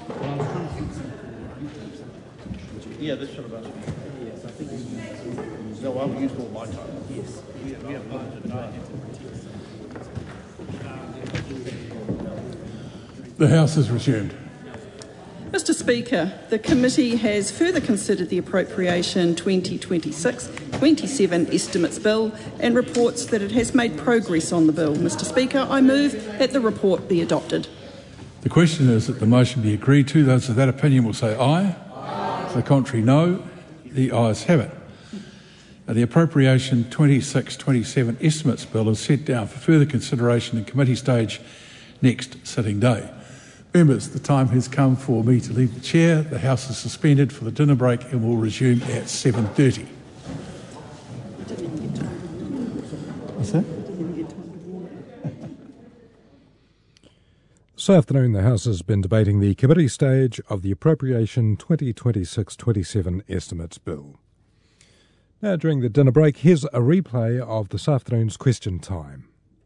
Yeah, this should have been. Yes, I think it's... No, I've used all my time. Yes. We have limited time. The House is resumed. Mr Speaker, the committee has further considered the Appropriation 2026-27 Estimates Bill and reports that it has made progress on the bill. Mr Speaker, I move that the report be adopted. The question is that the motion be agreed to. Those of that opinion will say aye. To the contrary, no. The ayes have it. The Appropriation 26-27 Estimates Bill is set down for further consideration in committee stage next sitting day. Members, the time has come for me to leave the chair. The House is suspended for the dinner break and will resume at 7:30. What's that? This afternoon, the House has been debating the committee stage of the Appropriation 2026-27 Estimates Bill. Now, during the dinner break, here's a replay of this afternoon's question time.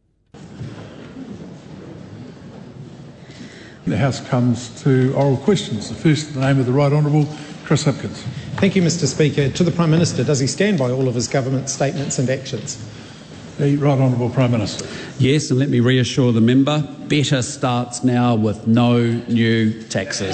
The House comes to oral questions. The first in the name of the Right Honourable Chris Hipkins. Thank you, Mr Speaker. To the Prime Minister, does he stand by all of his government statements and actions? The Right Honourable Prime Minister. Yes, and let me reassure the member, better starts now with no new taxes.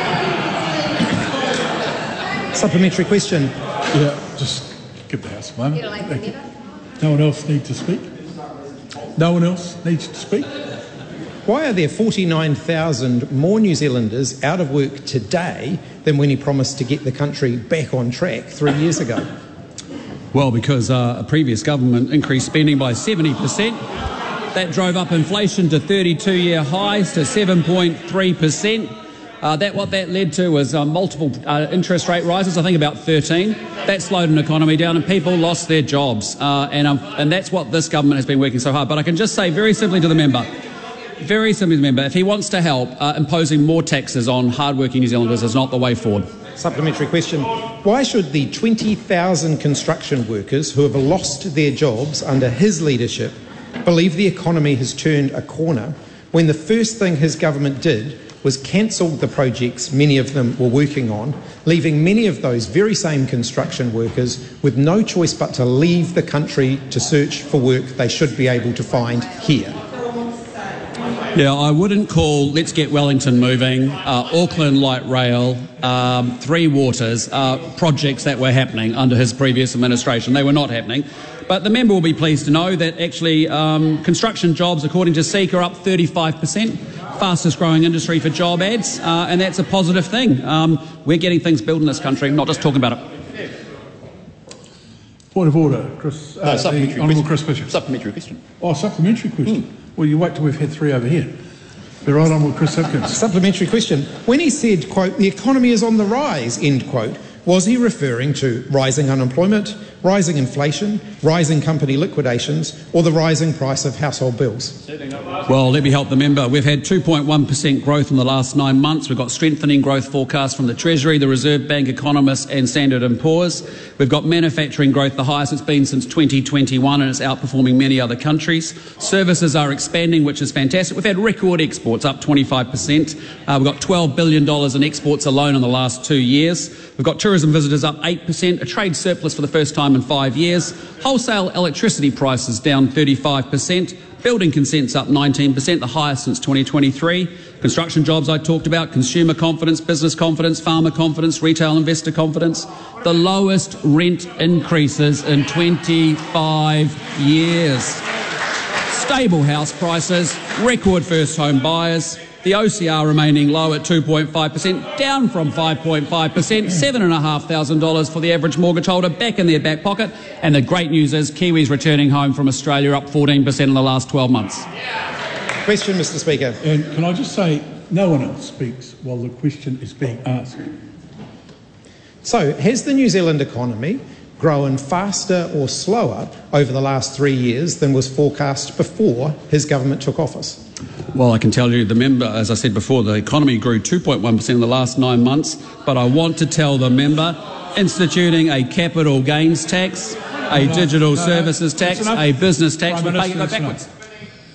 Supplementary question. Yeah, just give the House a moment. No one else needs to speak? No one else needs to speak? Why are there 49,000 more New Zealanders out of work today than when he promised to get the country back on track 3 years ago? Well, because a previous government increased spending by 70%. That drove up inflation to 32-year highs to 7.3%. What that led to was multiple interest rate rises, I think about 13. That slowed an economy down and people lost their jobs. And that's what this government has been working so hard. But I can just say very simply to the member, if he wants to help, imposing more taxes on hard-working New Zealanders is not the way forward. Supplementary question. Why should the 20,000 construction workers who have lost their jobs under his leadership believe the economy has turned a corner when the first thing his government did was cancel the projects many of them were working on, leaving many of those very same construction workers with no choice but to leave the country to search for work they should be able to find here? Yeah, I wouldn't call Let's Get Wellington Moving, Auckland Light Rail, Three Waters, projects that were happening under his previous administration. They were not happening. But the member will be pleased to know that actually construction jobs, according to SEEK, are up 35%, fastest growing industry for job ads, and that's a positive thing. We're getting things built in this country, not just talking about it. Point of order, Chris. Supplementary Honourable Chris Bishop. Supplementary question. Oh, supplementary question. Well, you wait till we've had three over here. The Right Honourable Chris Hipkins. Supplementary question. When he said, quote, the economy is on the rise, end quote, was he referring to rising unemployment, rising inflation, rising company liquidations, or the rising price of household bills? Well, let me help the member. We've had 2.1% growth in the last 9 months. We've got strengthening growth forecasts from the Treasury, the Reserve Bank economists and Standard & Poor's. We've got manufacturing growth, the highest it's been since 2021, and it's outperforming many other countries. Services are expanding, which is fantastic. We've had record exports, up 25%. We've got $12 billion in exports alone in the last 2 years. We've got tourism visitors up 8%, a trade surplus for the first time in 5 years. Wholesale electricity prices down 35%. Building consents up 19%, the highest since 2023. Construction jobs I talked about, consumer confidence, business confidence, farmer confidence, retail investor confidence. The lowest rent increases in 25 years. Stable house prices, record first home buyers. The OCR remaining low at 2.5%, down from 5.5%, $7,500 for the average mortgage holder, back in their back pocket. And the great news is Kiwis returning home from Australia up 14% in the last 12 months. Question, Mr Speaker. And can I just say, no one else speaks while the question is being asked. So, has the New Zealand economy grown faster or slower over the last 3 years than was forecast before his government took office? Well, I can tell you, the member, as I said before, the economy grew 2.1% in the last 9 months, but I want to tell the member, instituting a capital gains tax, a digital services tax, a business tax, we're making go backwards.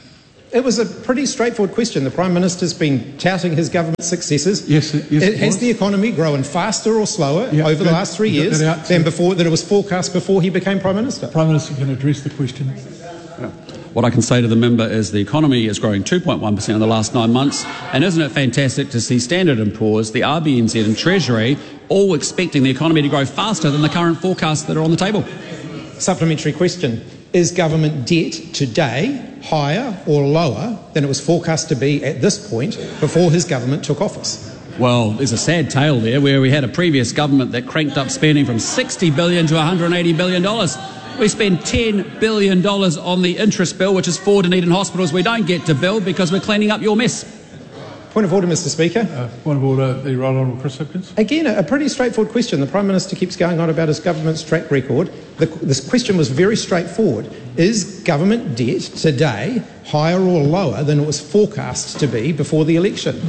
It was a pretty straightforward question. The Prime Minister's been touting his government's successes. Yes, Has the economy grown faster or slower over the last 3 years than it was forecast before he became Prime Minister? Prime Minister can address the question. What I can say to the member is the economy is growing 2.1% in the last 9 months, and isn't it fantastic to see Standard & Poor's, the RBNZ and Treasury all expecting the economy to grow faster than the current forecasts that are on the table? Supplementary question. Is government debt today higher or lower than it was forecast to be at this point before his government took office? Well, there's a sad tale there where we had a previous government that cranked up spending from $60 billion to $180 billion. We spend $10 billion on the interest bill, which is for Dunedin hospitals we don't get to build because we're cleaning up your mess. Point of order, Mr Speaker. Point of order, the Right Honourable Chris Hipkins. Again, a pretty straightforward question. The Prime Minister keeps going on about his government's track record. This question was very straightforward. Is government debt today higher or lower than it was forecast to be before the election?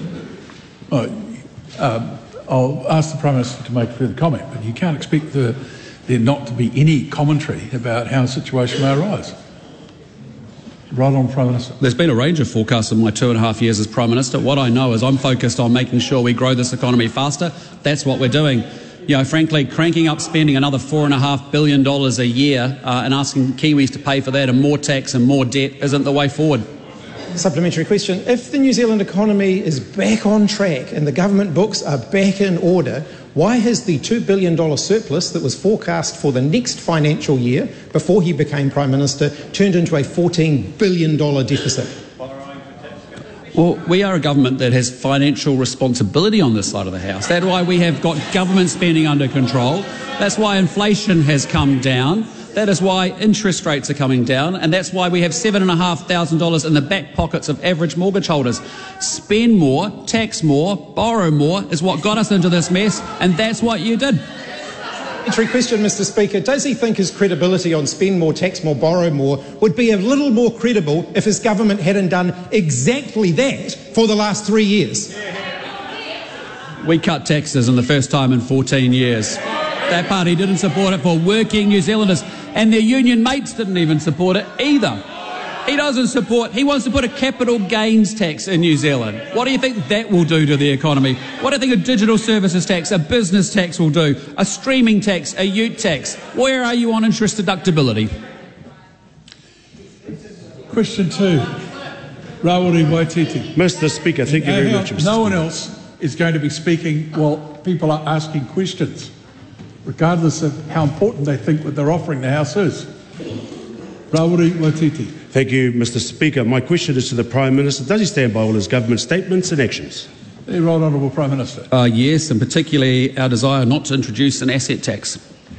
I'll ask the Prime Minister to make further comment, but you can't expect there not to be any commentary about how a situation may arise. Right on, Prime Minister. There's been a range of forecasts in my 2.5 years as Prime Minister. What I know is I'm focused on making sure we grow this economy faster. That's what we're doing. You know, frankly, cranking up spending another $4.5 billion a year and asking Kiwis to pay for that and more tax and more debt isn't the way forward. Supplementary question. If the New Zealand economy is back on track and the government books are back in order, why has the $2 billion surplus that was forecast for the next financial year before he became Prime Minister turned into a $14 billion deficit? Well, we are a government that has financial responsibility on this side of the House. That's why we have got government spending under control. That's why inflation has come down. That is why interest rates are coming down, and that's why we have $7,500 in the back pockets of average mortgage holders. Spend more, tax more, borrow more is what got us into this mess, and that's what you did. Entry question, Mr Speaker. Does he think his credibility on spend more, tax more, borrow more would be a little more credible if his government hadn't done exactly that for the last 3 years? We cut taxes in the first time in 14 years. That party didn't support it for working New Zealanders, and their union mates didn't even support it either. He wants to put a capital gains tax in New Zealand. What do you think that will do to the economy? What do you think a digital services tax, a business tax will do? A streaming tax, a ute tax? Where are you on interest deductibility? Question 2. Rawiri Waititi. Mr Speaker, thank you very much. No one else is going to be speaking while people are asking questions, regardless of how important they think what they're offering the House is. Rawiri Waititi. Thank you, Mr Speaker. My question is to the Prime Minister. Does he stand by all his government statements and actions? The Right Honourable Prime Minister. Yes, and particularly our desire not to introduce an asset tax.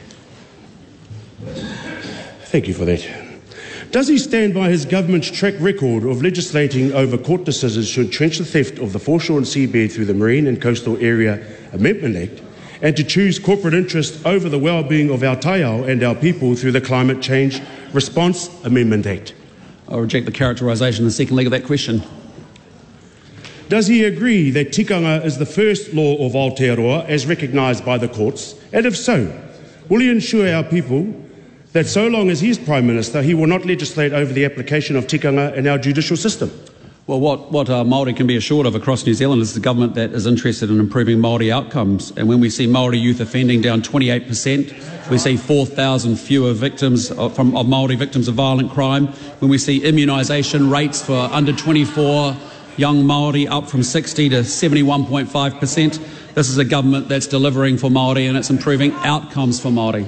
Thank you for that. Does he stand by his government's track record of legislating over court decisions to entrench the theft of the foreshore and seabed through the Marine and Coastal Area Amendment Act, and to choose corporate interest over the well-being of our taiao and our people through the Climate Change Response Amendment Act? I reject the characterisation in the second leg of that question. Does he agree that tikanga is the first law of Aotearoa as recognised by the courts? And if so, will he ensure our people that so long as he is Prime Minister, he will not legislate over the application of tikanga in our judicial system? Well, what Māori can be assured of across New Zealand is the government that is interested in improving Māori outcomes. And when we see Māori youth offending down 28%, we see 4,000 fewer victims of Māori victims of violent crime, when we see immunisation rates for under 24 young Māori up from 60 to 71.5%, this is a government that's delivering for Māori and it's improving outcomes for Māori.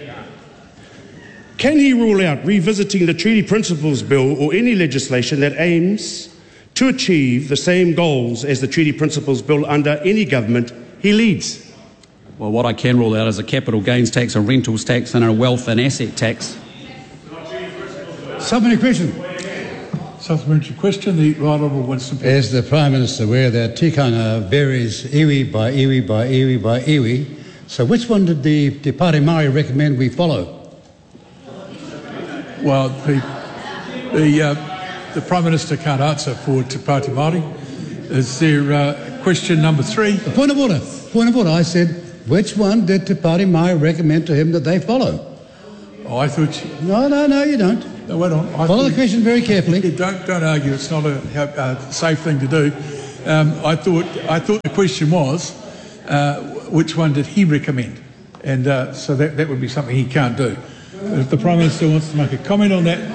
Can he rule out revisiting the Treaty Principles Bill or any legislation that aims to achieve the same goals as the Treaty Principles Bill under any government he leads? Well, what I can rule out is a capital gains tax, a rentals tax and a wealth and asset tax. Supplementary question. Supplementary question, the Right Honourable Winston. Is the Prime Minister aware that tikanga varies iwi by iwi by iwi by iwi? So which one did the Te Pāti Māori recommend we follow? Well, the Prime Minister can't answer for Te Pāti Māori. Is there question number 3? Point of order. Point of order. I said, which one did Te Pāti Māori recommend to him that they follow? Oh, I thought you... No, you don't. No, wait on. Follow the question very carefully. Don't argue. It's not a safe thing to do. I thought the question was, which one did he recommend? And so that would be something he can't do. But if the Prime Minister wants to make a comment on that,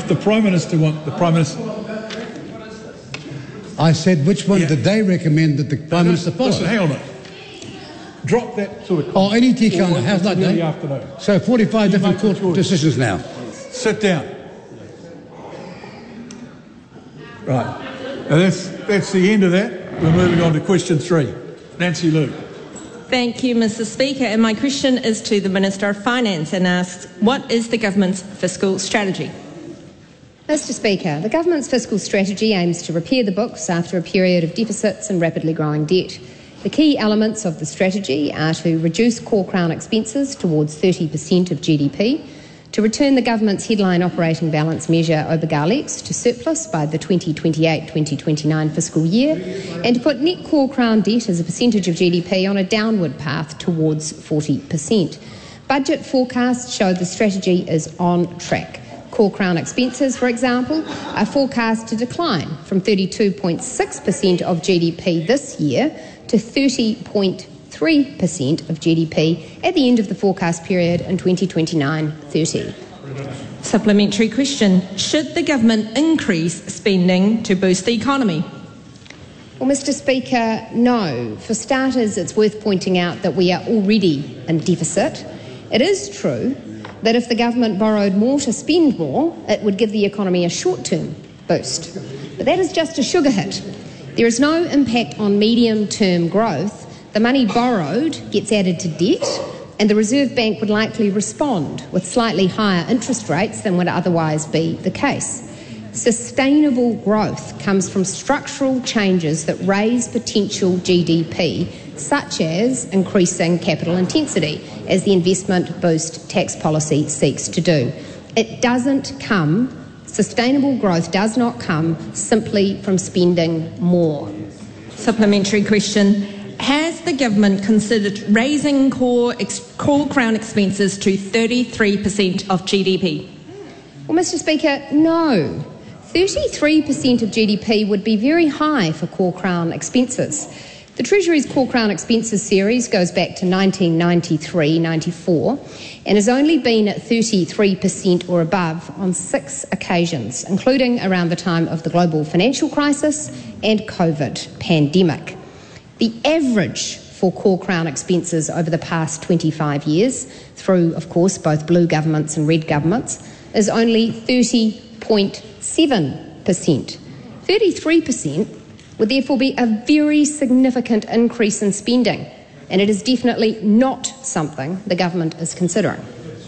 I said, which one did they recommend that the Prime Minister follow? Listen, hang on a minute. Drop that sort of... Oh, any tikanga, how's that, in the afternoon. So 45 different court decisions now. Sit down. Right. Now that's the end of that. We're moving on to question 3. Nancy Liu. Thank you, Mr. Speaker. And my question is to the Minister of Finance and asks, what is the government's fiscal strategy? Mr. Speaker, the government's fiscal strategy aims to repair the books after a period of deficits and rapidly growing debt. The key elements of the strategy are to reduce core Crown expenses towards 30% of GDP, to return the government's headline operating balance measure Obergalex to surplus by the 2028-2029 fiscal year, and to put net core Crown debt as a percentage of GDP on a downward path towards 40%. Budget forecasts show the strategy is on track. Core Crown expenses, for example, are forecast to decline from 32.6% of GDP this year to 30.3% of GDP at the end of the forecast period in 2029-30. Supplementary question. Should the government increase spending to boost the economy? Well, Mr. Speaker, no. For starters, it's worth pointing out that we are already in deficit. It is true that if the government borrowed more to spend more, it would give the economy a short-term boost. But that is just a sugar hit. There is no impact on medium-term growth. The money borrowed gets added to debt, and the Reserve Bank would likely respond with slightly higher interest rates than would otherwise be the case. Sustainable growth comes from structural changes that raise potential GDP, such as increasing capital intensity, as the investment boost tax policy seeks to do. Sustainable growth does not come simply from spending more. Supplementary question. Has the government considered raising core Crown expenses to 33% of GDP? Well, Mr. Speaker, no. 33% of GDP would be very high for core Crown expenses. The Treasury's core Crown expenses series goes back to 1993-94 and has only been at 33% or above on 6 occasions, including around the time of the global financial crisis and COVID pandemic. The average for core Crown expenses over the past 25 years, through, of course, both blue governments and red governments, is only 30.7%. 33% would therefore be a very significant increase in spending, and it is definitely not something the government is considering.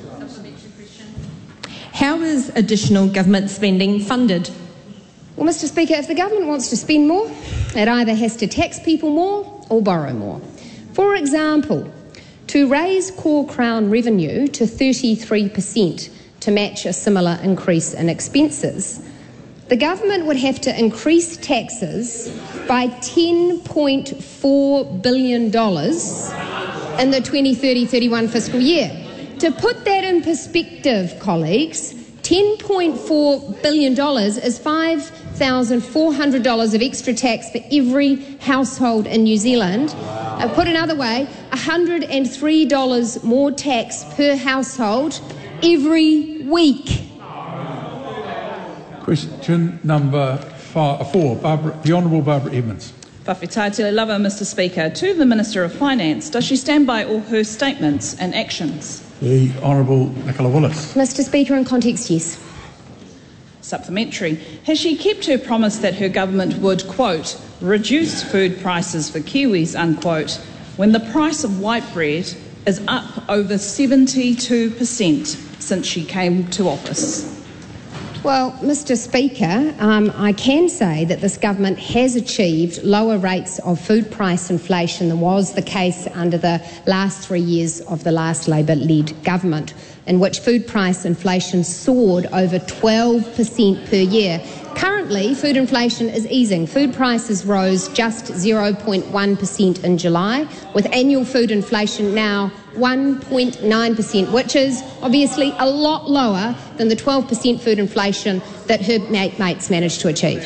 How is additional government spending funded? Well, Mr. Speaker, if the government wants to spend more, it either has to tax people more or borrow more. For example, to raise core Crown revenue to 33% to match a similar increase in expenses, the government would have to increase taxes by $10.4 billion in the 2030-31 fiscal year. To put that in perspective, colleagues, $10.4 billion is $5,400 of extra tax for every household in New Zealand. Put another way, $103 more tax per household every week. Question number 4, the Honourable Barbara Edmonds. Whawhitaitele lava, Mr. Speaker. To the Minister of Finance, does she stand by all her statements and actions? The Honourable Nicola Willis. Mr. Speaker, in context, yes. Supplementary. Has she kept her promise that her government would, quote, reduce food prices for Kiwis, unquote, when the price of white bread is up over 72% since she came to office? Well, Mr. Speaker, I can say that this government has achieved lower rates of food price inflation than was the case under the last 3 years of the last Labor-led government, in which food price inflation soared over 12% per year, Currently, food inflation is easing. Food prices rose just 0.1% in July, with annual food inflation now 1.9%, which is obviously a lot lower than the 12% food inflation that her mates managed to achieve.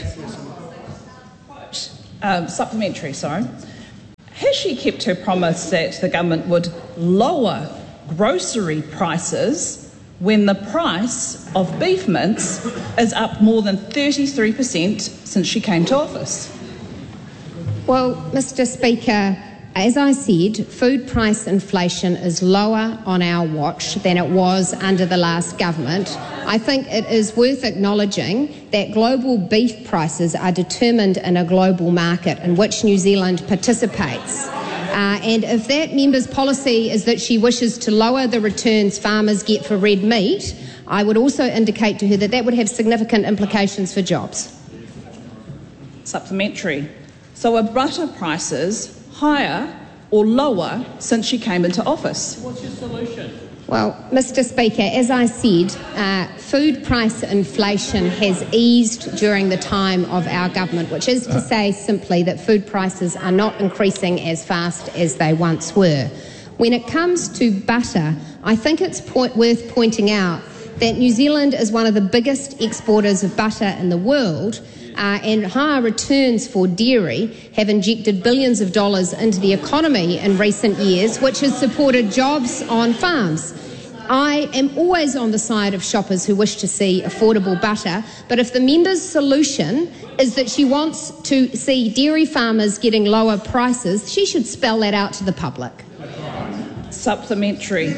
Supplementary, sorry. Has she kept her promise that the government would lower grocery prices when the price of beef mince is up more than 33% since she came to office? Well, Mr. Speaker, as I said, food price inflation is lower on our watch than it was under the last government. I think it is worth acknowledging that global beef prices are determined in a global market in which New Zealand participates. And if that member's policy is that she wishes to lower the returns farmers get for red meat, I would also indicate to her that that would have significant implications for jobs. Supplementary. So are butter prices higher or lower since she came into office? What's your solution? Well, Mr. Speaker, as I said, food price inflation has eased during the time of our government, which is to say simply that food prices are not increasing as fast as they once were. When it comes to butter, I think it's worth pointing out that New Zealand is one of the biggest exporters of butter in the world, and higher returns for dairy have injected billions of dollars into the economy in recent years, which has supported jobs on farms. I am always on the side of shoppers who wish to see affordable butter, but if the member's solution is that she wants to see dairy farmers getting lower prices, she should spell that out to the public. Supplementary.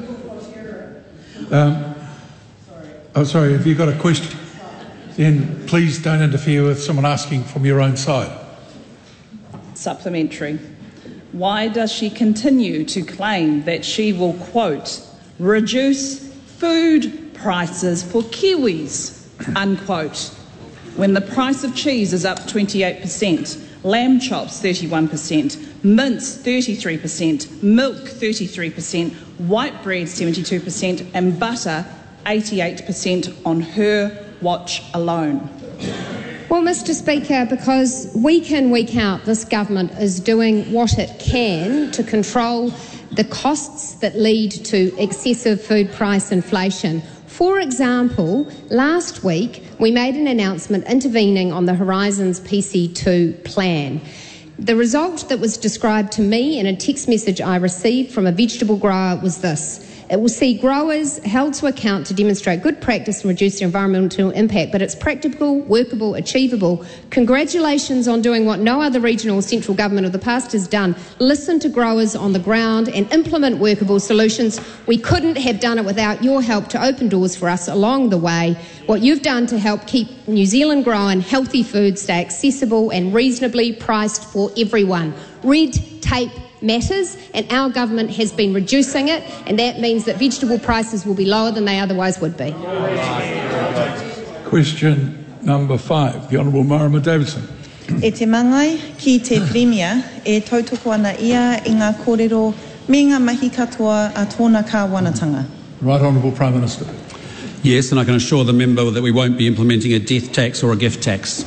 Sorry, have you got a question? Then please don't interfere with someone asking from your own side. Supplementary. Why does she continue to claim that she will, quote, reduce food prices for Kiwis, unquote, when the price of cheese is up 28%, lamb chops 31%, mince 33%, milk 33%, white bread 72%, and butter 88% on her watch alone? Well, Mr. Speaker, because week in, week out, this government is doing what it can to control the costs that lead to excessive food price inflation. For example, last week we made an announcement intervening on the Horizons PC2 plan. The result that was described to me in a text message I received from a vegetable grower was this: it will see growers held to account to demonstrate good practice and reduce their environmental impact, but it's practical, workable, achievable. Congratulations on doing what no other regional or central government of the past has done. Listen to growers on the ground and implement workable solutions. We couldn't have done it without your help to open doors for us along the way. What you've done to help keep New Zealand grown healthy food stay accessible and reasonably priced for everyone. Red tape matters, and our government has been reducing it, and that means that vegetable prices will be lower than they otherwise would be. Question number 5, the Honourable Marama Davidson. E te mangai ki te Premier e tautoko ana ia i ngā kōrero me ngā mahi katoa a tōna kāwanatanga. Right Honourable Prime Minister. Yes, and I can assure the member that we won't be implementing a death tax or a gift tax.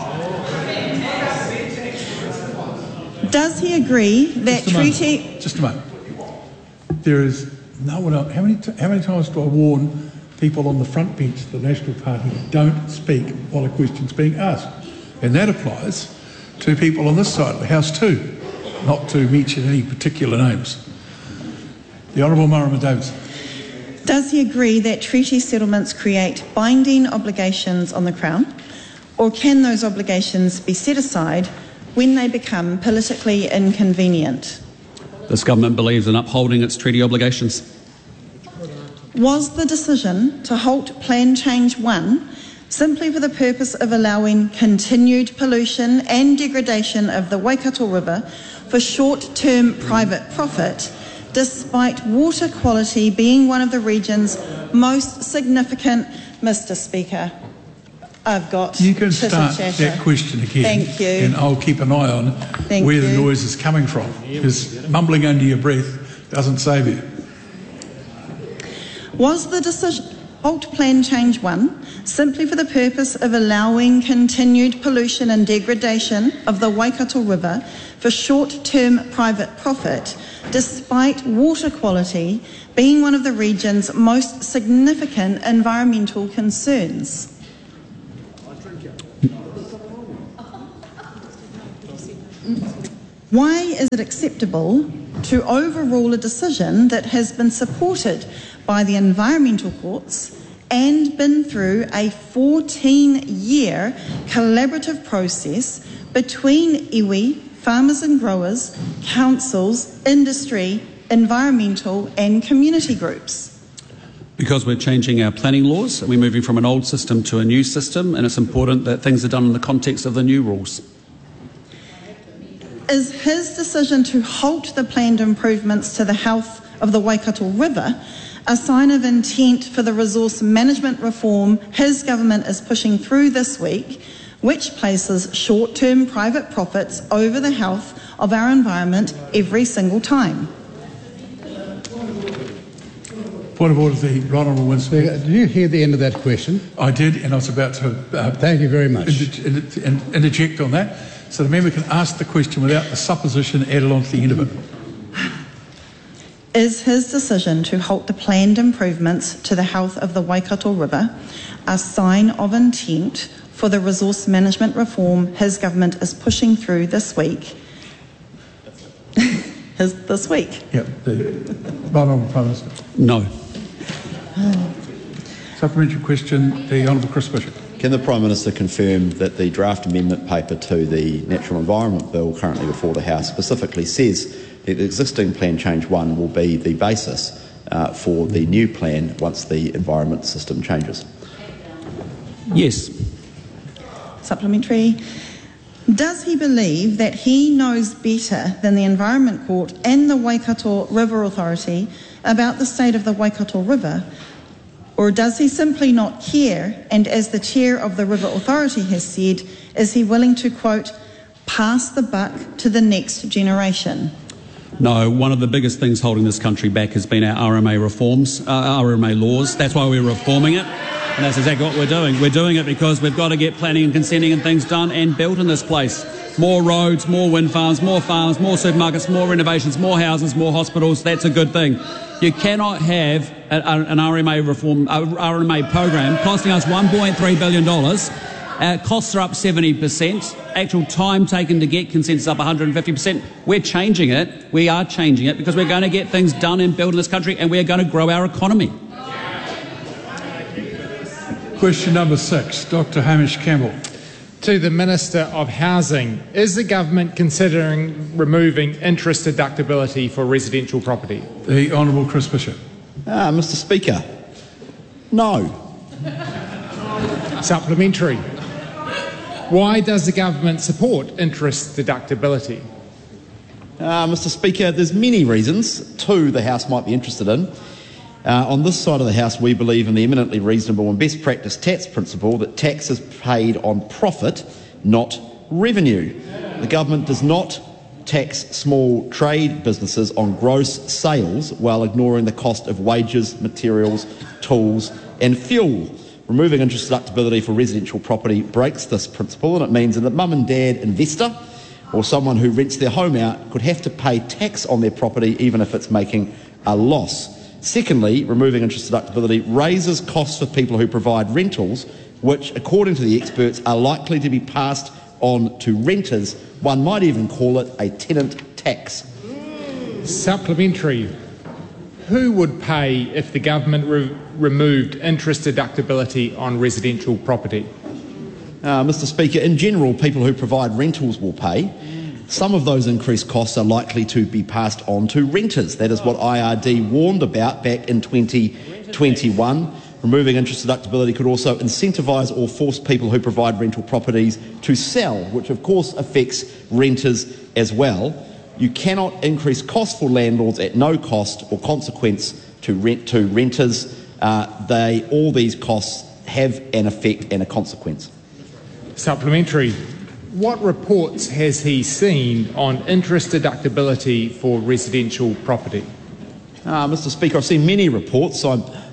Does he agree that treaty... Just a moment. There is no one else. How many times do I warn people on the front bench of the National Party don't speak while a question's being asked? And that applies to people on this side of the House too, not to mention any particular names. The Honourable Marama Davidson. Does he agree that treaty settlements create binding obligations on the Crown, or can those obligations be set aside when they become politically inconvenient? This government believes in upholding its treaty obligations. Was the decision to halt Plan Change 1 simply for the purpose of allowing continued pollution and degradation of the Waikato River for short-term private profit, despite water quality being one of the region's most significant? Mr. Speaker, I've got You can start that question again. Thank you. And I'll keep an eye on where the noise is coming from, because mumbling under your breath doesn't save you. Was the decision halt Plan Change 1 simply for the purpose of allowing continued pollution and degradation of the Waikato River for short-term private profit, despite water quality being one of the region's most significant environmental concerns? Why is it acceptable to overrule a decision that has been supported by the environmental courts and been through a 14-year collaborative process between iwi, farmers and growers, councils, industry, environmental and community groups? Because we're changing our planning laws, we're moving from an old system to a new system, and it's important that things are done in the context of the new rules. Is his decision to halt the planned improvements to the health of the Waikato River a sign of intent for the resource management reform his government is pushing through this week, which places short-term private profits over the health of our environment every single time? Point of order, the Right Honourable Winston. Did you hear the end of that question? I did, and I was about to thank you very much. Interject on that. So the member can ask the question without the supposition added on to the end of it. Is his decision to halt the planned improvements to the health of the Waikato River a sign of intent for the resource management reform his government is pushing through this week? This week? Yep. The Right Honourable Prime Minister. No. Supplementary question, the Honourable Chris Bishop. Can the Prime Minister confirm that the draft amendment paper to the Natural Environment Bill currently before the House specifically says that the existing Plan Change 1 will be the basis for the new plan once the environment system changes? Yes. Supplementary. Does he believe that he knows better than the Environment Court and the Waikato River Authority about the state of the Waikato River? Or does he simply not care, and as the chair of the River Authority has said, is he willing to, quote, pass the buck to the next generation? No, one of the biggest things holding this country back has been our RMA reforms, RMA laws. That's why we're reforming it, and that's exactly what we're doing. We're doing it because we've got to get planning and consenting and things done and built in this place. More roads, more wind farms, more supermarkets, more renovations, more houses, more hospitals. That's a good thing. You cannot have an RMA program costing us $1.3 billion. Costs are up 70%. Actual time taken to get consent is up 150%. We're changing it. We are changing it because we're going to get things done and built in this country, and we're going to grow our economy. Question number 6, Dr. Hamish Campbell. To the Minister of Housing, is the government considering removing interest deductibility for residential property? The Honourable Chris Bishop. Mr. Speaker, no. Supplementary. Why does the government support interest deductibility? Mr. Speaker, there's many reasons. 2 the House might be interested in. On this side of the House, we believe in the eminently reasonable and best practice tax principle that tax is paid on profit, not revenue. The government does not tax small trade businesses on gross sales while ignoring the cost of wages, materials, tools and fuel. Removing interest deductibility for residential property breaks this principle, and it means that a mum and dad investor or someone who rents their home out could have to pay tax on their property even if it's making a loss. Secondly, removing interest deductibility raises costs for people who provide rentals, which, according to the experts, are likely to be passed on to renters. One might even call it a tenant tax. Supplementary. Who would pay if the government removed interest deductibility on residential property? Mr. Speaker, in general, people who provide rentals will pay. Some of those increased costs are likely to be passed on to renters. That is what IRD warned about back in 2021. Removing interest deductibility could also incentivise or force people who provide rental properties to sell, which of course affects renters as well. You cannot increase costs for landlords at no cost or consequence to renters. All these costs have an effect and a consequence. Supplementary. What reports has he seen on interest deductibility for residential property? Mr. Speaker, I've seen many reports. I'm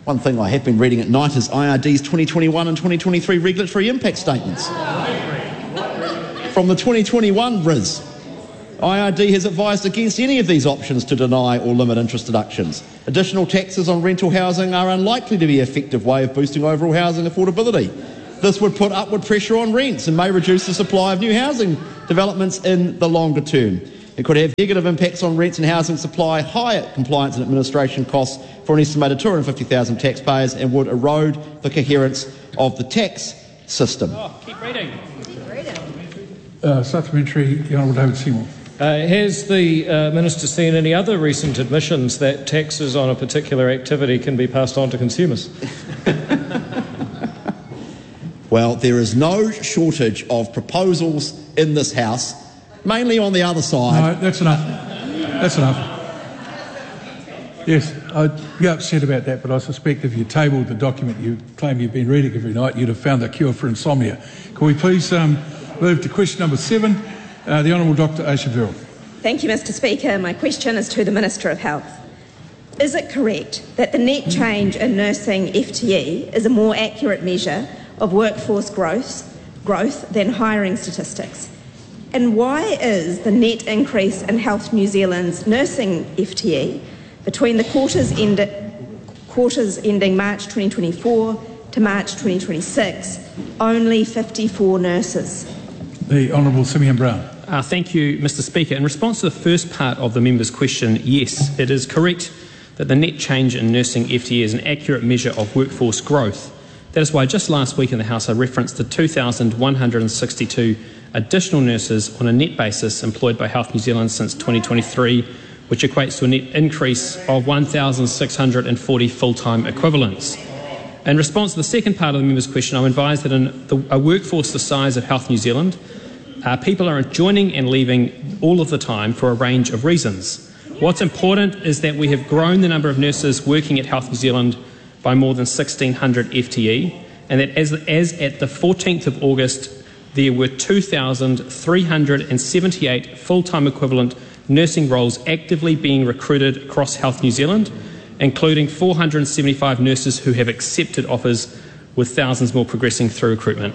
One thing I have been reading at night is IRD's 2021 and 2023 regulatory impact statements. From the 2021 RIS, IRD has advised against any of these options to deny or limit interest deductions. Additional taxes on rental housing are unlikely to be an effective way of boosting overall housing affordability. This would put upward pressure on rents and may reduce the supply of new housing developments in the longer term. It could have negative impacts on rents and housing supply, higher compliance and administration costs for an estimated 250,000 taxpayers, and would erode the coherence of the tax system. Keep reading. Supplementary, the Honourable David Seymour. Has the Minister seen any other recent admissions that taxes on a particular activity can be passed on to consumers? Well, there is no shortage of proposals in this House, mainly on the other side. No, that's enough. That's enough. Yes, I'd be upset about that, but I suspect if you tabled the document you claim you've been reading every night, you'd have found the cure for insomnia. Can we please move to question number 7? The Honourable Dr Ayesha. Thank you, Mr Speaker. My question is to the Minister of Health. Is it correct that the net change in nursing FTE is a more accurate measure of workforce growth than hiring statistics? And why is the net increase in Health New Zealand's nursing FTE between the quarters ending March 2024 to March 2026 only 54 nurses? The Honourable Simeon Brown. Thank you, Mr Speaker. In response to the first part of the member's question, yes, it is correct that the net change in nursing FTE is an accurate measure of workforce growth. That is why just last week in the House I referenced the 2,162 additional nurses on a net basis employed by Health New Zealand since 2023, which equates to a net increase of 1,640 full-time equivalents. In response to the second part of the member's question, I'm advised that in a workforce the size of Health New Zealand, people are joining and leaving all of the time for a range of reasons. What's important is that we have grown the number of nurses working at Health New Zealand by more than 1,600 FTE, and that as at the 14th of August, there were 2,378 full-time equivalent nursing roles actively being recruited across Health New Zealand, including 475 nurses who have accepted offers, with thousands more progressing through recruitment.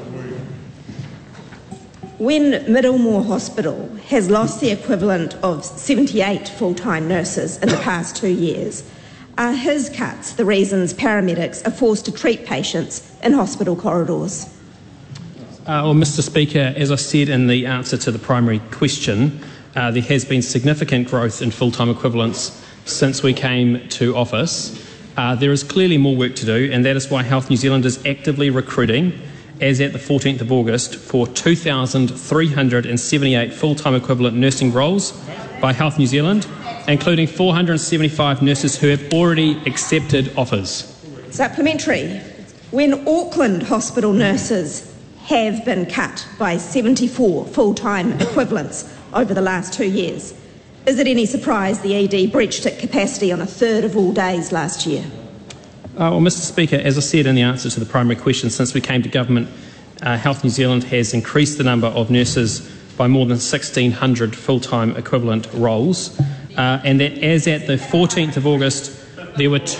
When Middlemore Hospital has lost the equivalent of 78 full-time nurses in the past 2 years, are his cuts the reasons paramedics are forced to treat patients in hospital corridors? Well, Mr Speaker, as I said in the answer to the primary question, there has been significant growth in full-time equivalents since we came to office. There is clearly more work to do, and that is why Health New Zealand is actively recruiting, as at the 14th of August, for 2,378 full-time equivalent nursing roles by Health New Zealand, including 475 nurses who have already accepted offers. Supplementary. When Auckland hospital nurses have been cut by 74 full-time equivalents over the last 2 years, is it any surprise the ED breached its capacity on a third of all days last year? Well, Mr Speaker, as I said in the answer to the primary question, since we came to government, Health New Zealand has increased the number of nurses by more than 1,600 full-time equivalent roles, and that as at the 14th of August, there were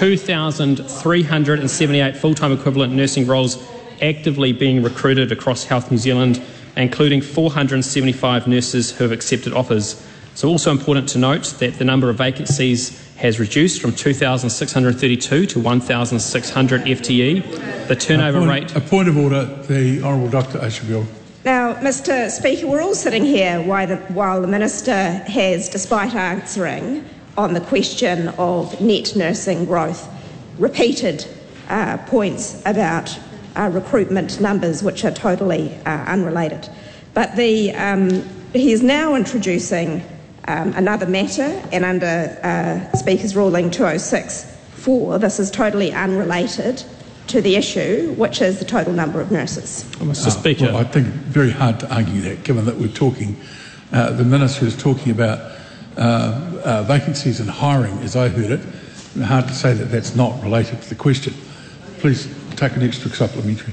2,378 full-time equivalent nursing roles actively being recruited across Health New Zealand, including 475 nurses who have accepted offers. It's also important to note that the number of vacancies has reduced from 2,632 to 1,600 FTE. The turnover rate... A point of order, the Honourable Dr Ayesha. Now, Mr Speaker, we're all sitting here while the Minister has, despite answering on the question of net nursing growth, repeated points about recruitment numbers which are totally unrelated. But he is now introducing another matter, and under Speaker's ruling 206(4), this is totally unrelated to the issue, which is the total number of nurses. Mr Speaker. Well, I think very hard to argue that, given that we're talking, the Minister is talking about vacancies and hiring, as I heard it. Hard to say that that's not related to the question. Please take an extra supplementary.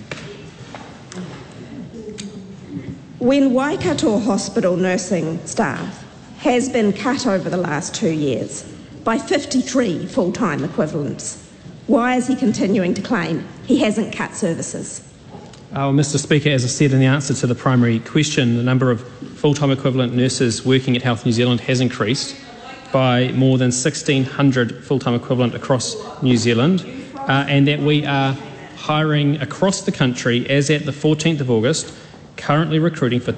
When Waikato Hospital nursing staff has been cut over the last 2 years by 53 full-time equivalents, Why is he continuing to claim he hasn't cut services? Mr. Speaker, as I said in the answer to the primary question, the number of full-time equivalent nurses working at Health New Zealand has increased by more than 1,600 full-time equivalent across New Zealand, and that we are hiring across the country as at the 14th of August, currently recruiting for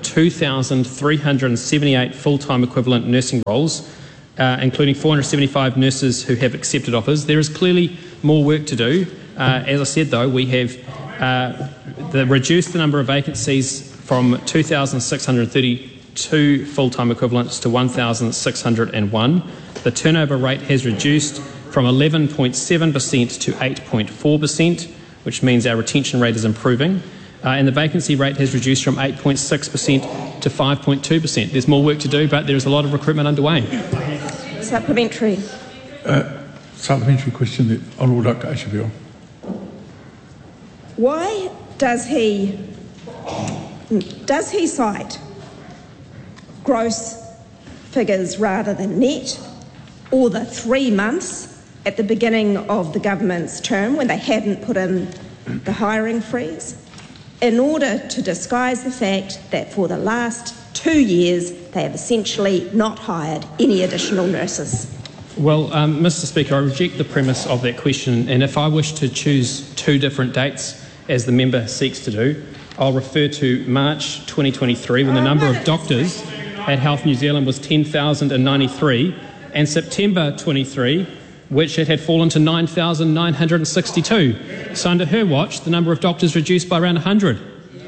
2,378 full-time equivalent nursing roles, including 475 nurses who have accepted offers. There is clearly more work to do. As I said, though, we have reduced the number of vacancies from 2,632 full-time equivalents to 1,601. The turnover rate has reduced from 11.7% to 8.4%, which means our retention rate is improving. And the vacancy rate has reduced from 8.6% to 5.2%. There's more work to do, but there is a lot of recruitment underway. Supplementary. Supplementary question, the Honourable Dr Asherville. Why does he cite gross figures rather than net, or the 3 months at the beginning of the government's term when they hadn't put in the hiring freeze, in order to disguise the fact that for the last 2 years they have essentially not hired any additional nurses? Well, Mr. Speaker, I reject the premise of that question, and if I wish to choose 2 different dates, as the member seeks to do, I'll refer to March 2023, when the number of doctors at Health New Zealand was 10,093, and September 23, which it had fallen to 9,962. So under her watch, the number of doctors reduced by around 100.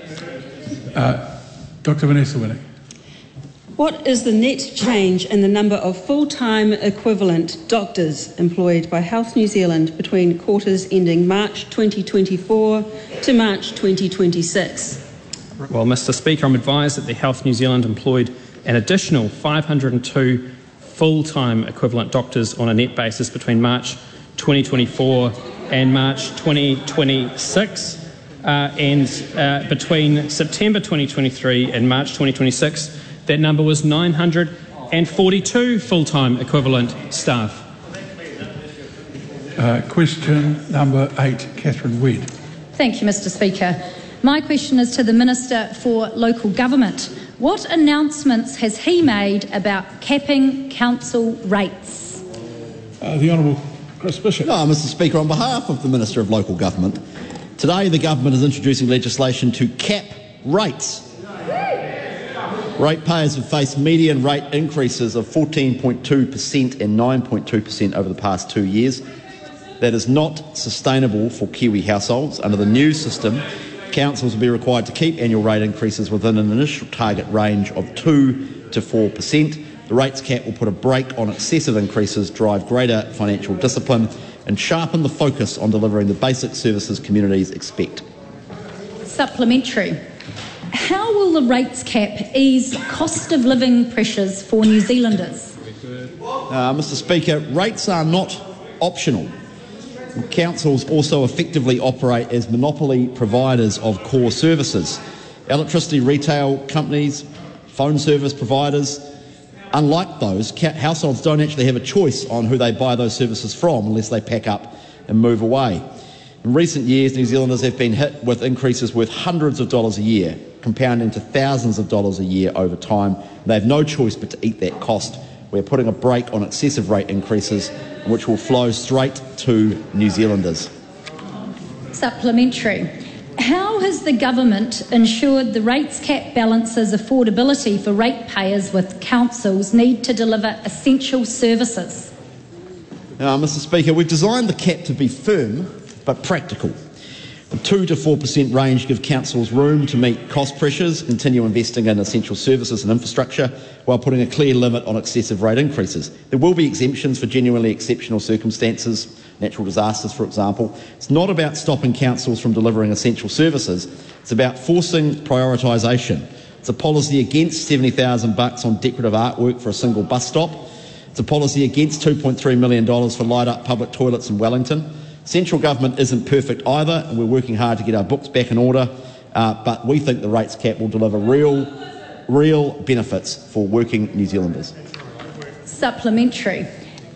Dr Vanessa Winnick. What is the net change in the number of full-time equivalent doctors employed by Health New Zealand between quarters ending March 2024 to March 2026? Well, Mr. Speaker, I'm advised that the Health New Zealand employed an additional 502 full-time equivalent doctors on a net basis between March 2024 and March 2026, and between September 2023 and March 2026, that number was 942 full-time equivalent staff. Question number 8, Catherine Wedd. Thank you, Mr. Speaker. My question is to the Minister for Local Government. What announcements has he made about capping council rates? The Honourable Chris Bishop. Mr. Speaker, on behalf of the Minister of Local Government, today the government is introducing legislation to cap rates. Ratepayers have faced median rate increases of 14.2% and 9.2% over the past 2 years. That is not sustainable for Kiwi households. Under the new system, councils will be required to keep annual rate increases within an initial target range of 2 to 4%. The rates cap will put a brake on excessive increases, drive greater financial discipline and sharpen the focus on delivering the basic services communities expect. Supplementary. How will the rates cap ease cost of living pressures for New Zealanders? Mr. Speaker, rates are not optional. Councils also effectively operate as monopoly providers of core services. Electricity retail companies, phone service providers, unlike those, households don't actually have a choice on who they buy those services from unless they pack up and move away. In recent years, New Zealanders have been hit with increases worth hundreds of dollars a year, compounding to thousands of dollars a year over time. They have no choice but to eat that cost. We're putting a brake on excessive rate increases, which will flow straight to New Zealanders. Supplementary. How has the government ensured the rates cap balances affordability for ratepayers with councils need to deliver essential services? Mr. Speaker, we've designed the cap to be firm but practical. The 2 to 4% range gives councils room to meet cost pressures, continue investing in essential services and infrastructure, while putting a clear limit on excessive rate increases. There will be exemptions for genuinely exceptional circumstances, natural disasters, for example. It's not about stopping councils from delivering essential services. It's about forcing prioritisation. It's a policy against $70,000 on decorative artwork for a single bus stop. It's a policy against $2.3 million for light-up public toilets in Wellington. Central government isn't perfect either, and we're working hard to get our books back in order, but we think the rates cap will deliver real benefits for working New Zealanders. Supplementary.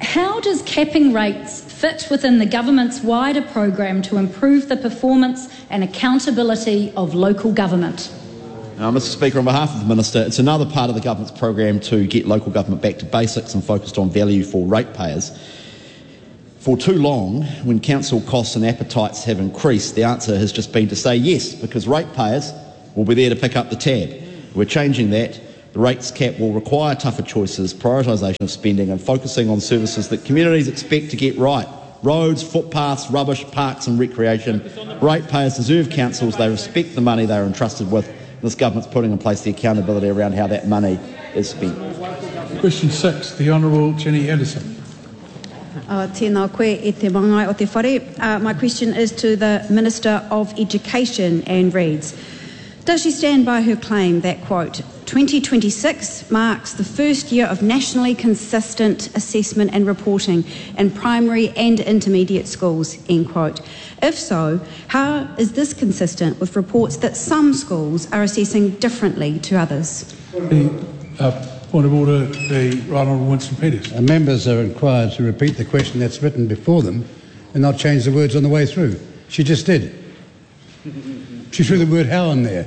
How does capping rates fit within the government's wider program to improve the performance and accountability of local government? Mr Speaker, on behalf of the Minister, it's another part of the government's program to get local government back to basics and focused on value for ratepayers. For too long, when council costs and appetites have increased, the answer has just been to say yes, because ratepayers will be there to pick up the tab. We're changing that. The rates cap will require tougher choices, prioritisation of spending and focusing on services that communities expect to get right. Roads, footpaths, rubbish, parks and recreation. Ratepayers deserve councils. They respect the money they are entrusted with. This government's putting in place the accountability around how that money is spent. Question 6, the Honourable Jenny Anderson. Tēnā koe e te mangai o te whare. My question is to the Minister of Education and reads, does she stand by her claim that, quote, 2026 marks the first year of nationally consistent assessment and reporting in primary and intermediate schools, end quote? If so, how is this consistent with reports that some schools are assessing differently to others? Point of order, the Right Honourable Winston Peters. Members are required to repeat the question that's written before them and not change the words on the way through. She just did. She threw the word how in there.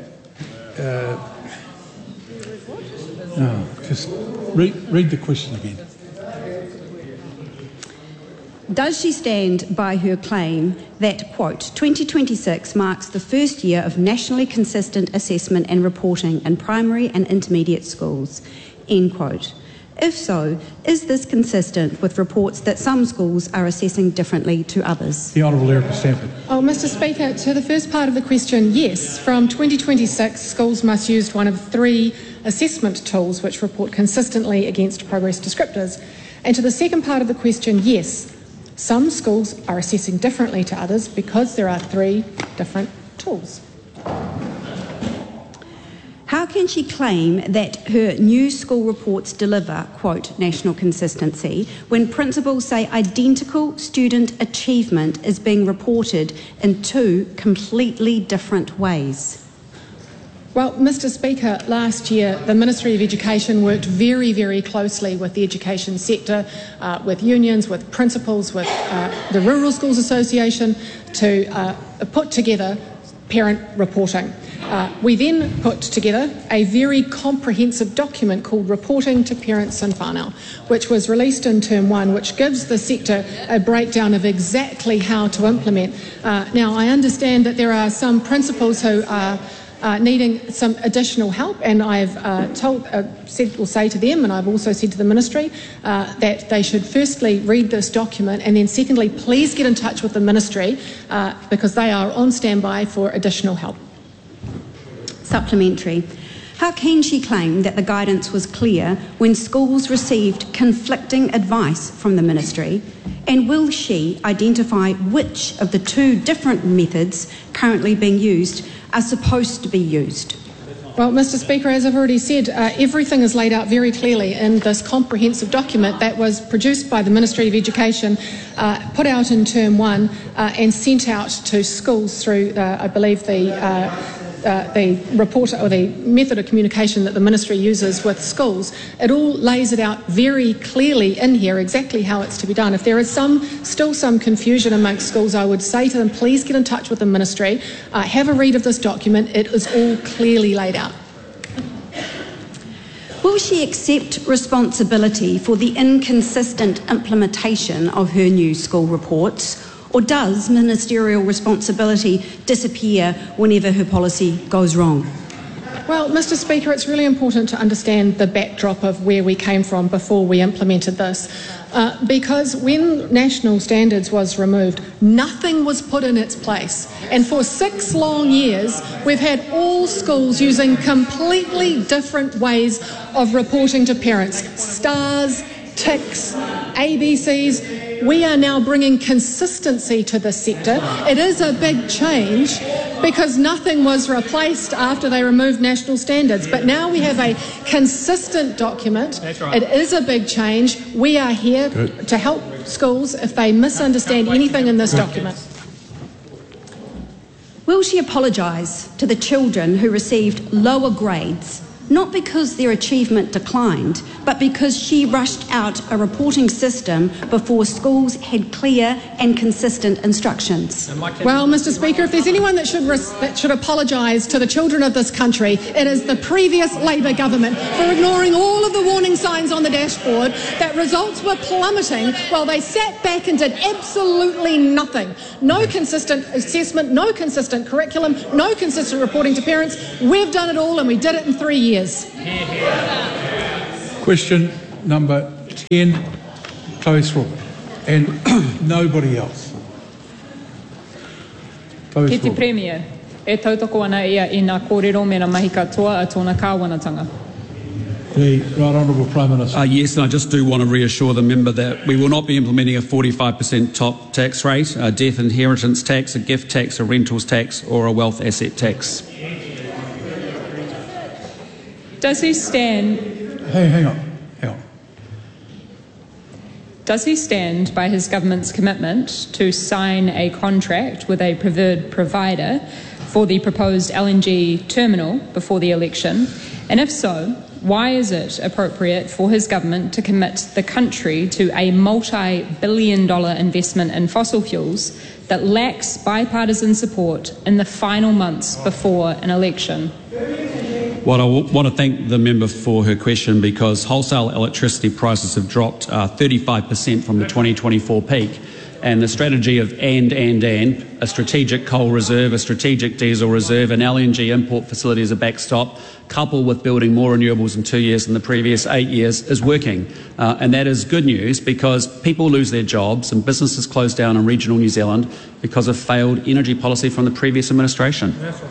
No, just read the question again. Does she stand by her claim that, quote, 2026 marks the first year of nationally consistent assessment and reporting in primary and intermediate schools, end quote? If so, is this consistent with reports that some schools are assessing differently to others? The Honourable Erica Stanford. Mr Speaker, to the first part of the question, yes. From 2026, schools must use one of 3 assessment tools which report consistently against progress descriptors. And to the second part of the question, yes. Some schools are assessing differently to others because there are 3 different tools. How can she claim that her new school reports deliver, quote, national consistency, when principals say identical student achievement is being reported in 2 completely different ways? Well, Mr Speaker, last year the Ministry of Education worked very, very closely with the education sector, with unions, with principals, with the Rural Schools Association to put together parent reporting. We then put together a very comprehensive document called Reporting to Parents and Whānau, which was released in Term 1, which gives the sector a breakdown of exactly how to implement. Now, I understand that there are some principals who are needing some additional help, and I've say to them, and I've also said to the Ministry, that they should firstly read this document, and then secondly, please get in touch with the Ministry because they are on standby for additional help. Supplementary. How can she claim that the guidance was clear when schools received conflicting advice from the Ministry? And will she identify which of the 2 different methods currently being used are supposed to be used? Well, Mr Speaker, as I've already said, everything is laid out very clearly in this comprehensive document that was produced by the Ministry of Education, put out in Term 1 and sent out to schools through, I believe, the report or the method of communication that the Ministry uses with schools. It all lays it out very clearly in here exactly how it's to be done. If there is still some confusion amongst schools, I would say to them, please get in touch with the Ministry, have a read of this document. It is all clearly laid out. Will she accept responsibility for the inconsistent implementation of her new school reports? Or does ministerial responsibility disappear whenever her policy goes wrong? Well, Mr Speaker, it's really important to understand the backdrop of where we came from before we implemented this. Because when national standards was removed, nothing was put in its place. And for 6 long years, we've had all schools using completely different ways of reporting to parents. Stars, ticks, ABCs. We are now bringing consistency to the sector. It is a big change because nothing was replaced after they removed national standards. But now we have a consistent document. That's right. It is a big change. We are here to help schools if they misunderstand anything in this document. Will she apologise to the children who received lower grades not because their achievement declined, but because she rushed out a reporting system before schools had clear and consistent instructions. Well, Mr. Speaker, if there's anyone that should apologise to the children of this country, it is the previous Labor government for ignoring all of the warning signs on the dashboard that results were plummeting while they sat back and did absolutely nothing. No consistent assessment, no consistent curriculum, no consistent reporting to parents. We've done it all and we did it in 3 years. Question number 10, Chloe Swarbrick, and nobody else. Chloe Ki te Swarbrick. Premier, e tautoko ana ia I ngā kōrero me na mahi katoa a tōna kāwanatanga. The Right Honourable Prime Minister. Yes, and I just do want to reassure the member that we will not be implementing a 45% top tax rate, a death inheritance tax, a gift tax, a rentals tax or a wealth asset tax. Does he stand? Hey, hang on. Does he stand by his government's commitment to sign a contract with a preferred provider for the proposed LNG terminal before the election? And if so, why is it appropriate for his government to commit the country to a multi-billion-dollar investment in fossil fuels that lacks bipartisan support in the final months before an election? Well, I want to thank the member for her question because wholesale electricity prices have dropped 35% from the 2024 peak. And the strategy of a strategic coal reserve, a strategic diesel reserve, an LNG import facility as a backstop, coupled with building more renewables in 2 years than the previous 8 years, is working. And that is good news because people lose their jobs and businesses close down in regional New Zealand because of failed energy policy from the previous administration.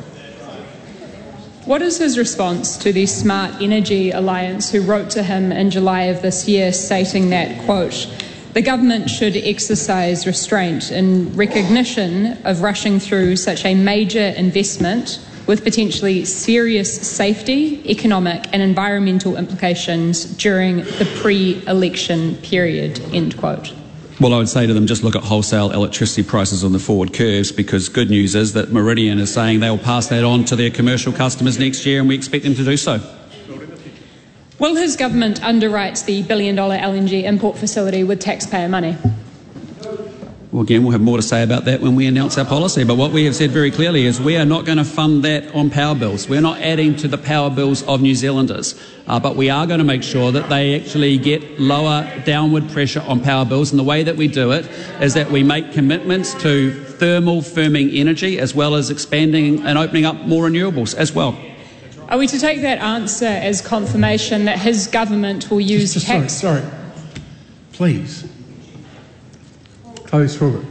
What is his response to the Smart Energy Alliance, who wrote to him in July of this year stating that, quote, the government should exercise restraint in recognition of rushing through such a major investment with potentially serious safety, economic and environmental implications during the pre-election period, end quote. Well, I would say to them, just look at wholesale electricity prices on the forward curves because good news is that Meridian is saying they will pass that on to their commercial customers next year and we expect them to do so. Will his government underwrite the billion-dollar LNG import facility with taxpayer money? Well, again, we'll have more to say about that when we announce our policy. But what we have said very clearly is we are not going to fund that on power bills. We're not adding to the power bills of New Zealanders. But we are going to make sure that they actually get lower downward pressure on power bills. And the way that we do it is that we make commitments to thermal firming energy as well as expanding and opening up more renewables as well. Are we to take that answer as confirmation that his government will use tax... Sorry. Please. Chloe Swarbrick.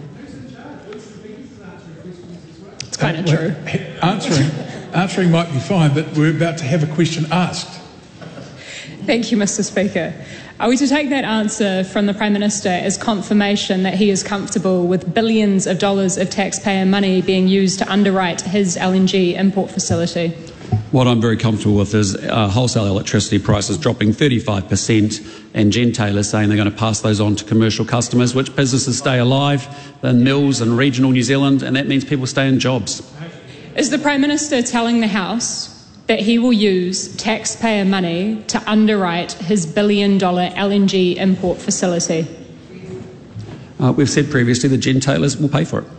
It's kind of true. Answering might be fine, but we're about to have a question asked. Thank you, Mr. Speaker. Are we to take that answer from the Prime Minister as confirmation that he is comfortable with billions of dollars of taxpayer money being used to underwrite his LNG import facility? What I'm very comfortable with is wholesale electricity prices dropping 35% and Gentailer saying they're going to pass those on to commercial customers, which businesses stay alive, then mills in regional New Zealand, and that means people stay in jobs. Is the Prime Minister telling the House that he will use taxpayer money to underwrite his billion-dollar LNG import facility? We've said previously the Gentailers will pay for it.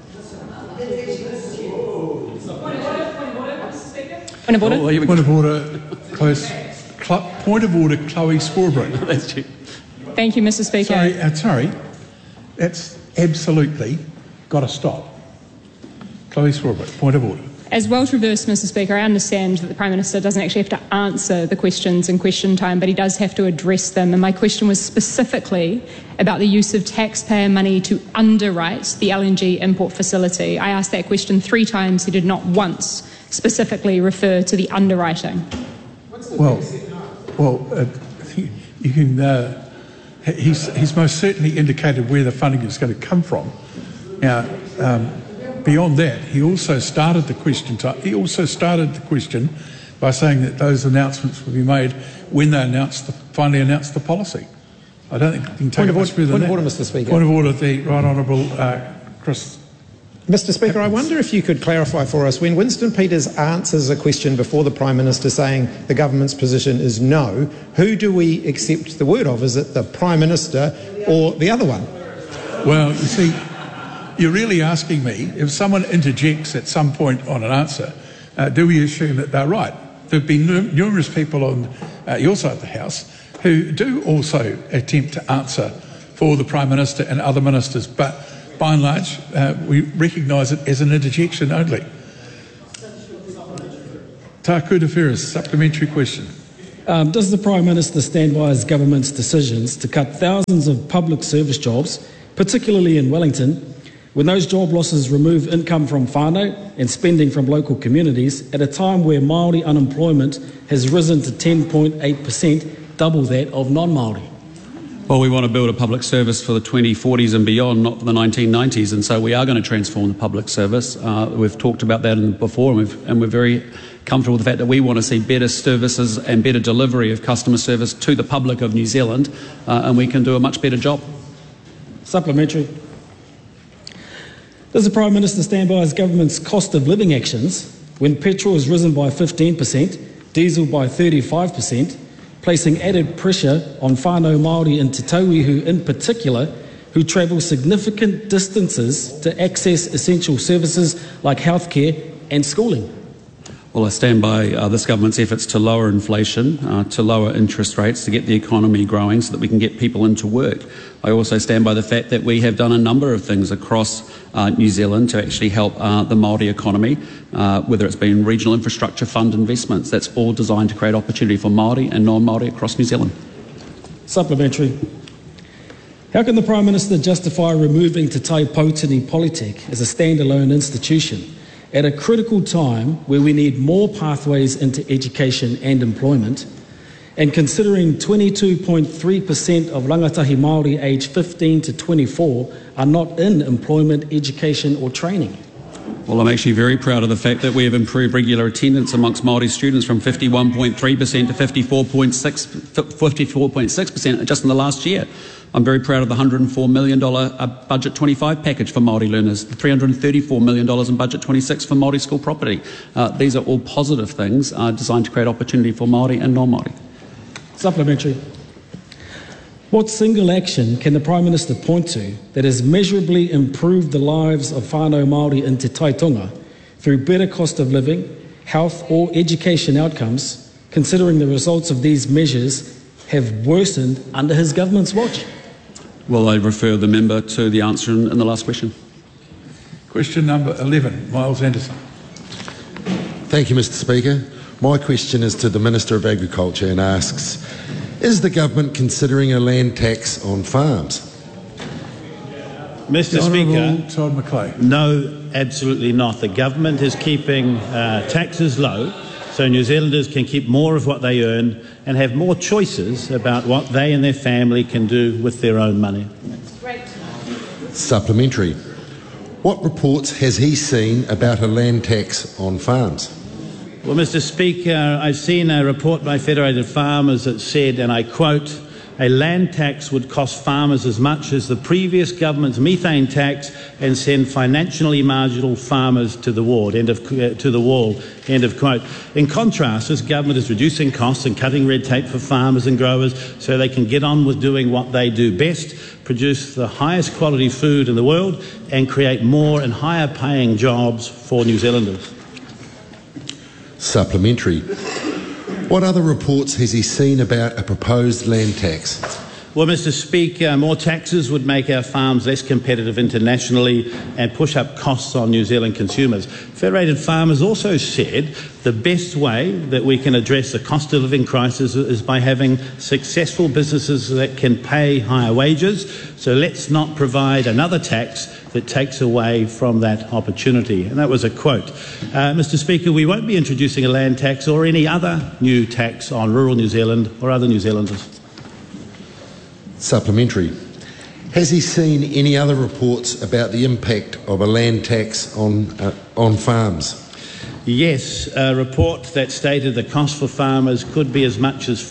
Point of order. Point of order, Point of order, Chloe Swarbrick. That's true. Thank you, Mr. Speaker. Sorry. That's absolutely got to stop. Chloe Swarbrick, point of order. As well traversed, Mr. Speaker, I understand that the Prime Minister doesn't actually have to answer the questions in question time, but he does have to address them. And my question was specifically about the use of taxpayer money to underwrite the LNG import facility. I asked that question 3 times. He did not once specifically refer to the underwriting. You can. He's most certainly indicated where the funding is going to come from. Now, beyond that, he also started the question. By saying that those announcements will be made when they finally announce the policy. I don't think you can take it much further than that. Point of order, Mr. Speaker. Point of order, the Right Honourable Chris Mr Speaker, I wonder if you could clarify for us, when Winston Peters answers a question before the Prime Minister saying the government's position is no, who do we accept the word of? Is it the Prime Minister or the other one? Well, you see, you're really asking me, if someone interjects at some point on an answer, do we assume that they're right? There have been numerous people on your side of the House who do also attempt to answer for the Prime Minister and other ministers, but by and large, we recognise it as an interjection only. Takuta Ferris, supplementary question. Does the Prime Minister stand by his government's decisions to cut thousands of public service jobs, particularly in Wellington, when those job losses remove income from whānau and spending from local communities at a time where Māori unemployment has risen to 10.8%, double that of non-Māori? Well, we want to build a public service for the 2040s and beyond, not for the 1990s, and so we are going to transform the public service. We've talked about that before, and we're very comfortable with the fact that we want to see better services and better delivery of customer service to the public of New Zealand, and we can do a much better job. Supplementary. Does the Prime Minister stand by his government's cost of living actions when petrol has risen by 15%, diesel by 35%, placing added pressure on whānau Māori in Te Tauihu in particular, who travel significant distances to access essential services like healthcare and schooling? Well, I stand by this government's efforts to lower inflation, to lower interest rates, to get the economy growing so that we can get people into work. I also stand by the fact that we have done a number of things across New Zealand to actually help the Māori economy, whether it's been regional infrastructure fund investments. That's all designed to create opportunity for Māori and non-Māori across New Zealand. Supplementary. How can the Prime Minister justify removing Te Tai Pautini Polytech as a standalone institution at a critical time where we need more pathways into education and employment, and considering 22.3% of rangatahi Māori aged 15 to 24 are not in employment, education or training? Well, I'm actually very proud of the fact that we have improved regular attendance amongst Māori students from 51.3% to 54.6% just in the last year. I'm very proud of the $104 million Budget 25 package for Māori learners, the $334 million in Budget 26 for Māori school property. These are all positive things designed to create opportunity for Māori and non-Māori. Supplementary. What single action can the Prime Minister point to that has measurably improved the lives of whānau Māori in Te Taitonga through better cost of living, health or education outcomes, considering the results of these measures have worsened under his government's watch? Well, I refer the member to the answer in the last question. Question number 11, Miles Anderson. Thank you, Mr Speaker. My question is to the Minister of Agriculture and asks, is the government considering a land tax on farms? Mr Speaker, Todd McClay. No, absolutely not. The government is keeping taxes low so New Zealanders can keep more of what they earn and have more choices about what they and their family can do with their own money. Supplementary. What reports has he seen about a land tax on farms? Well, Mr Speaker, I've seen a report by Federated Farmers that said, and I quote, a land tax would cost farmers as much as the previous government's methane tax and send financially marginal farmers to the wall. End of quote. In contrast, this government is reducing costs and cutting red tape for farmers and growers so they can get on with doing what they do best, produce the highest quality food in the world and create more and higher paying jobs for New Zealanders. Supplementary. What other reports has he seen about a proposed land tax? Well, Mr Speaker, more taxes would make our farms less competitive internationally and push up costs on New Zealand consumers. Federated Farmers also said the best way that we can address the cost of living crisis is by having successful businesses that can pay higher wages. So let's not provide another tax that takes away from that opportunity. And that was a quote. Mr Speaker, we won't be introducing a land tax or any other new tax on rural New Zealand or other New Zealanders. Supplementary. Has he seen any other reports about the impact of a land tax on farms? Yes, a report that stated the cost for farmers could be as much as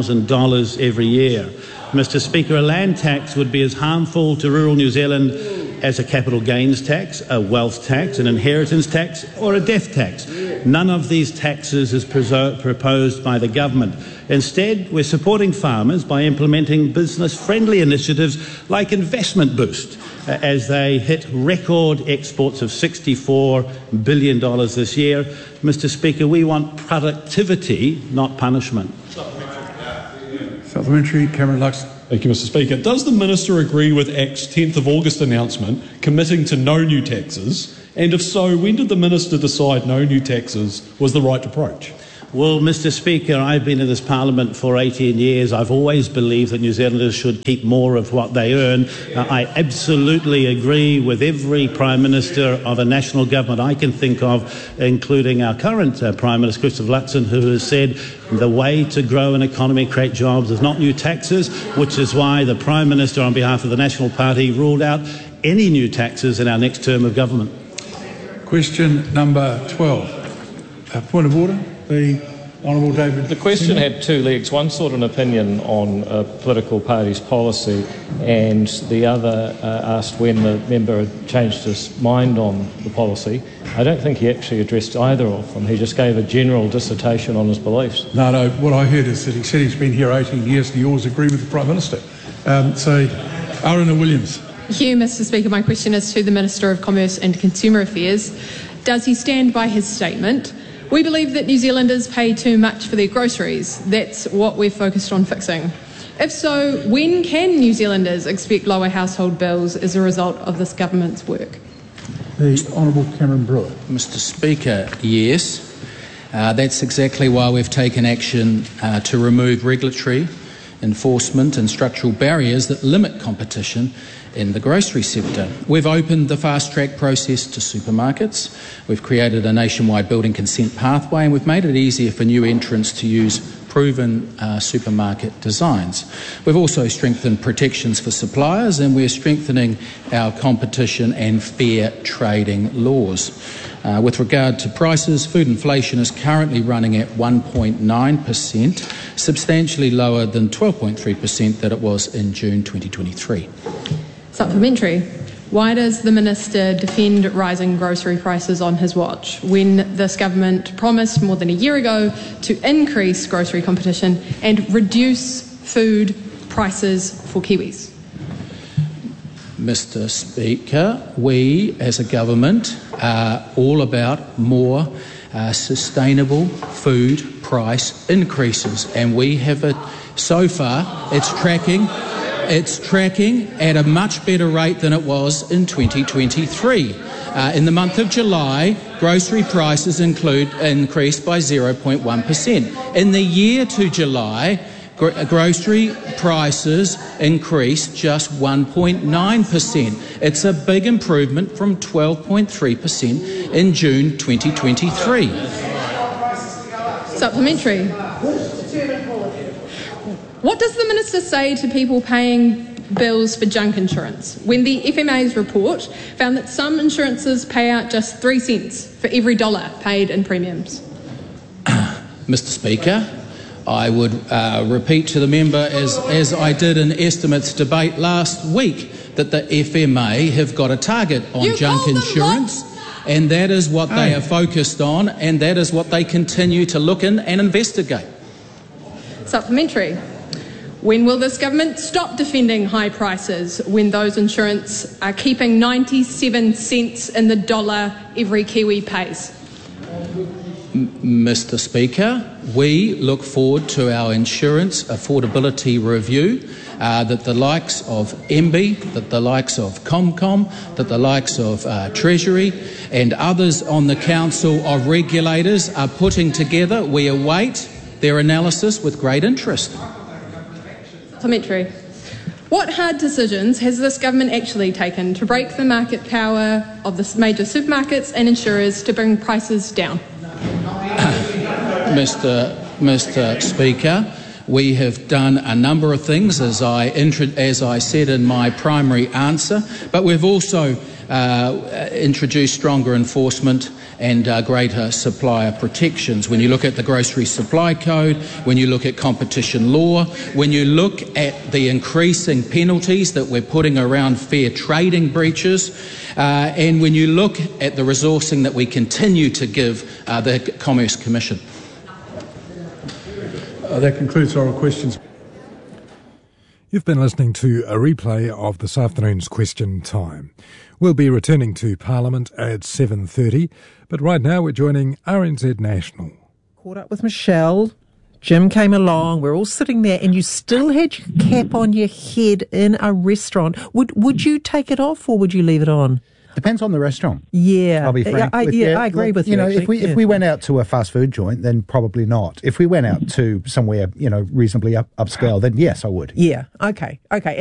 $47,000 every year. Mr Speaker, a land tax would be as harmful to rural New Zealand as a capital gains tax, a wealth tax, an inheritance tax or a death tax. None of these taxes is proposed by the government. Instead, we're supporting farmers by implementing business-friendly initiatives like Investment Boost, as they hit record exports of $64 billion this year. Mr. Speaker, we want productivity, not punishment. Supplementary, Cameron Lux. Thank you, Mr. Speaker. Does the Minister agree with ACT's 10th of August announcement committing to no new taxes? And if so, when did the Minister decide no new taxes was the right approach? Well, Mr. Speaker, I've been in this Parliament for 18 years. I've always believed that New Zealanders should keep more of what they earn. I absolutely agree with every Prime Minister of a national government I can think of, including our current Prime Minister, Christopher Luxon, who has said the way to grow an economy, create jobs, is not new taxes, which is why the Prime Minister, on behalf of the National Party, ruled out any new taxes in our next term of government. Question number 12. Point of order. The Honourable David. The question had two legs. One sought an opinion on a political party's policy, and the other asked when the member had changed his mind on the policy. I don't think he actually addressed either of them. He just gave a general dissertation on his beliefs. No, what I heard is that he said he's been here 18 years and he always agreed with the Prime Minister. Aruna Williams. Thank you, Mr. Speaker. My question is to the Minister of Commerce and Consumer Affairs. Does he stand by his statement? We believe that New Zealanders pay too much for their groceries. That's what we're focused on fixing. If so, when can New Zealanders expect lower household bills as a result of this government's work? The Honourable Cameron Brewer. Mr. Speaker, yes. That's exactly why we've taken action to remove regulatory, enforcement and structural barriers that limit competition in the grocery sector. We've opened the fast-track process to supermarkets, we've created a nationwide building consent pathway, and we've made it easier for new entrants to use proven supermarket designs. We've also strengthened protections for suppliers, and we're strengthening our competition and fair trading laws. With regard to prices, food inflation is currently running at 1.9%, substantially lower than 12.3% that it was in June 2023. Supplementary. Why does the Minister defend rising grocery prices on his watch when this government promised more than a year ago to increase grocery competition and reduce food prices for Kiwis? Mr. Speaker, we as a government are all about more sustainable food price increases, and we have so far it's tracking at a much better rate than it was in 2023. In the month of July, grocery prices increased by 0.1%. In the year to July, grocery prices increased just 1.9%. It's a big improvement from 12.3% in June 2023. Supplementary. What does the Minister say to people paying bills for junk insurance when the FMA's report found that some insurances pay out just 3 cents for every dollar paid in premiums? Mr. Speaker, I would repeat to the member, as I did in estimates debate last week, that the FMA have got a target on junk insurance, and that is what they are focused on, and that is what they continue to look in and investigate. Supplementary. When will this government stop defending high prices when those insurance are keeping 97 cents in the dollar every Kiwi pays? Mr. Speaker, we look forward to our insurance affordability review that the likes of MB, that the likes of ComCom, that the likes of Treasury and others on the Council of Regulators are putting together. We await their analysis with great interest. Supplementary. What hard decisions has this government actually taken to break the market power of the major supermarkets and insurers to bring prices down? Mr. Speaker, we have done a number of things, as I said in my primary answer, but we've also introduced stronger enforcement and greater supplier protections. When you look at the Grocery Supply Code, when you look at competition law, when you look at the increasing penalties that we're putting around fair trading breaches, and when you look at the resourcing that we continue to give the Commerce Commission. That concludes oral questions. You've been listening to a replay of this afternoon's Question Time. We'll be returning to Parliament at 7:30, but right now we're joining RNZ National. Caught up with Michelle. Jim came along. We're all sitting there, and you still had your cap on your head in a restaurant. Would you take it off, or would you leave it on? Depends on the restaurant. Yeah, I'll be frank I agree with you. If we went out to a fast food joint, then probably not. If we went out to somewhere, reasonably upscale, then yes, I would. Yeah. Okay.